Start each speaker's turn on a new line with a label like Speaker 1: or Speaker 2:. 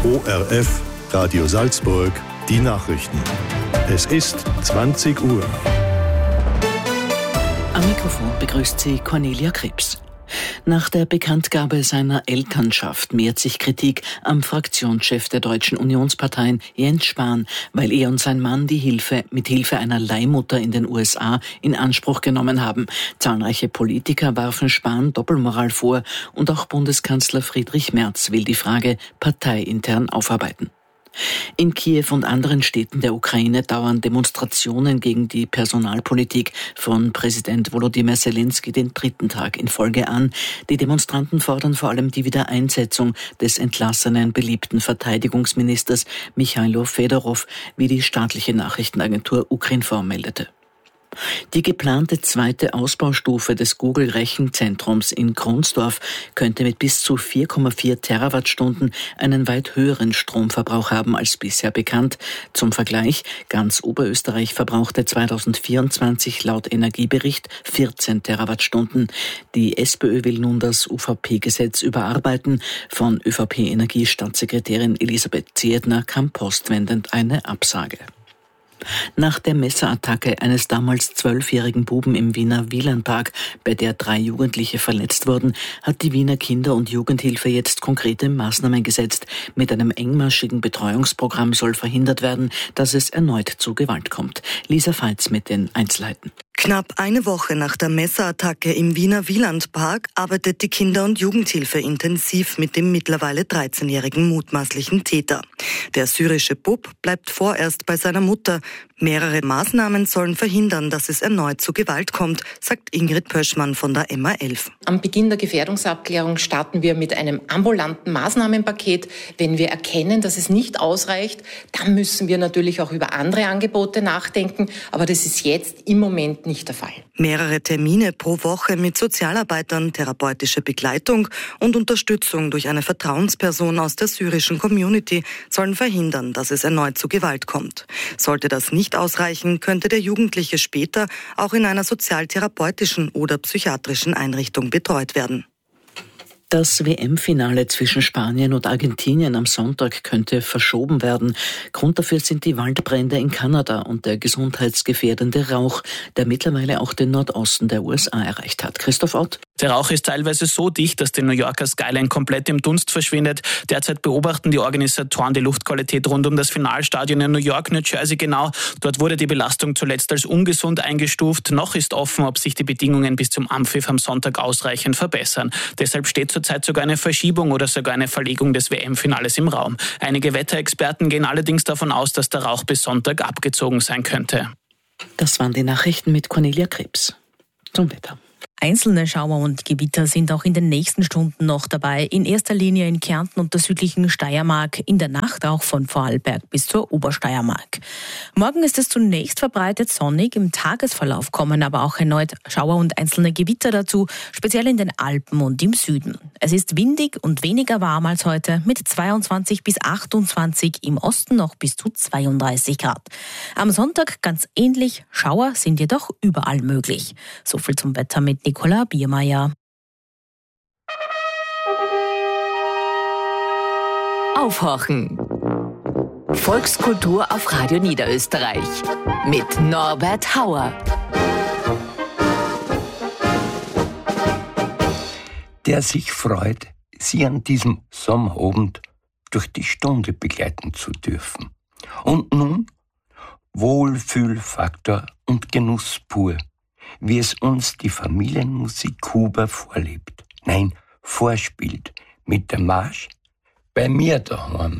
Speaker 1: ORF Radio Salzburg, die Nachrichten. Es ist 20 Uhr.
Speaker 2: Am Mikrofon begrüßt sie Cornelia Krebs. Nach der Bekanntgabe seiner Elternschaft mehrt sich Kritik am Fraktionschef der Deutschen Unionsparteien, Jens Spahn, weil er und sein Mann die Hilfe mit Hilfe einer Leihmutter in den USA in Anspruch genommen haben. Zahlreiche Politiker warfen Spahn Doppelmoral vor und auch Bundeskanzler Friedrich Merz will die Frage parteiintern aufarbeiten. In Kiew und anderen Städten der Ukraine dauern Demonstrationen gegen die Personalpolitik von Präsident Volodymyr Zelensky den 3. Tag in Folge an. Die Demonstranten fordern vor allem die Wiedereinsetzung des entlassenen beliebten Verteidigungsministers Michailo Fedorov, wie die staatliche Nachrichtenagentur Ukrinform meldete. Die geplante zweite Ausbaustufe des Google-Rechenzentrums in Kronsdorf könnte mit bis zu 4,4 Terawattstunden einen weit höheren Stromverbrauch haben als bisher bekannt. Zum Vergleich, ganz Oberösterreich verbrauchte 2024 laut Energiebericht 14 Terawattstunden. Die SPÖ will nun das UVP-Gesetz überarbeiten. Von ÖVP-Energiestaatssekretärin Elisabeth Ziedner kam postwendend eine Absage. Nach der Messerattacke eines damals 12-jährigen Buben im Wiener Wielandpark, bei der 3 Jugendliche verletzt wurden, hat die Wiener Kinder- und Jugendhilfe jetzt konkrete Maßnahmen gesetzt. Mit einem engmaschigen Betreuungsprogramm soll verhindert werden, dass es erneut zu Gewalt kommt. Lisa Veitz mit den Einzelheiten.
Speaker 3: Knapp eine Woche nach der Messerattacke im Wiener Wielandpark arbeitet die Kinder- und Jugendhilfe intensiv mit dem mittlerweile 13-jährigen mutmaßlichen Täter. Der syrische Bub bleibt vorerst bei seiner Mutter. Mehrere Maßnahmen sollen verhindern, dass es erneut zu Gewalt kommt, sagt Ingrid Pöschmann von der MA11.
Speaker 4: Am Beginn der Gefährdungsabklärung starten wir mit einem ambulanten Maßnahmenpaket. Wenn wir erkennen, dass es nicht ausreicht, dann müssen wir natürlich auch über andere Angebote nachdenken. Aber das ist jetzt im Moment nicht der Fall.
Speaker 3: Mehrere Termine pro Woche mit Sozialarbeitern, therapeutische Begleitung und Unterstützung durch eine Vertrauensperson aus der syrischen Community sollen verhindern, dass es erneut zu Gewalt kommt. Sollte das nicht ausreichen, könnte der Jugendliche später auch in einer sozialtherapeutischen oder psychiatrischen Einrichtung betreut werden.
Speaker 2: Das WM-Finale zwischen Spanien und Argentinien am Sonntag könnte verschoben werden. Grund dafür sind die Waldbrände in Kanada und der gesundheitsgefährdende Rauch, der mittlerweile auch den Nordosten der USA erreicht hat. Christoph Ott.
Speaker 5: Der Rauch ist teilweise so dicht, dass die New Yorker Skyline komplett im Dunst verschwindet. Derzeit beobachten die Organisatoren die Luftqualität rund um das Finalstadion in New York, New Jersey genau. Dort wurde die Belastung zuletzt als ungesund eingestuft. Noch ist offen, ob sich die Bedingungen bis zum Anpfiff am Sonntag ausreichend verbessern. Deshalb steht zurzeit sogar eine Verschiebung oder sogar eine Verlegung des WM-Finales im Raum. Einige Wetterexperten gehen allerdings davon aus, dass der Rauch bis Sonntag abgezogen sein könnte.
Speaker 2: Das waren die Nachrichten mit Cornelia Krebs. Zum Wetter.
Speaker 6: Einzelne Schauer und Gewitter sind auch in den nächsten Stunden noch dabei. In erster Linie in Kärnten und der südlichen Steiermark, in der Nacht auch von Vorarlberg bis zur Obersteiermark. Morgen ist es zunächst verbreitet sonnig, im Tagesverlauf kommen aber auch erneut Schauer und einzelne Gewitter dazu, speziell in den Alpen und im Süden. Es ist windig und weniger warm als heute, mit 22 bis 28, im Osten noch bis zu 32 Grad. Am Sonntag ganz ähnlich, Schauer sind jedoch überall möglich. So viel zum Wetter mit Nicola Biermeier.
Speaker 7: Aufhorchen. Volkskultur auf Radio Niederösterreich mit Norbert Hauer.
Speaker 8: Der sich freut, Sie an diesem Sommerabend durch die Stunde begleiten zu dürfen. Und nun Wohlfühlfaktor und Genuss pur, wie es uns die Familienmusik Huber vorlebt. Nein, vorspielt mit der Marsch bei mir daheim.